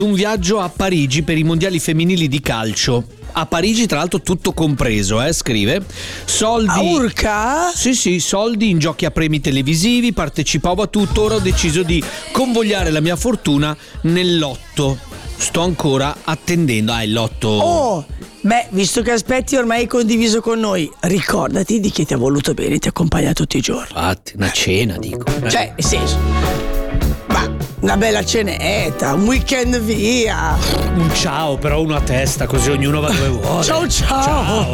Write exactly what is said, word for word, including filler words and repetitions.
un viaggio a Parigi per i mondiali femminili di calcio. A Parigi, tra l'altro, tutto compreso, eh, scrive. Soldi. A Urca? Sì, sì, soldi in giochi a premi televisivi, partecipavo a tutto, ora ho deciso di convogliare la mia fortuna nel lotto. Sto ancora attendendo. Ah, il lotto. Oh, beh, visto che aspetti ormai hai condiviso con noi, ricordati di chi ti ha voluto bene e ti accompagna tutti i giorni. Infatti, una cena, dico. Cioè, nel senso, ma una bella cenetta, un weekend via. Un ciao, però uno a testa, così ognuno va dove vuole. Ciao ciao. Ciao.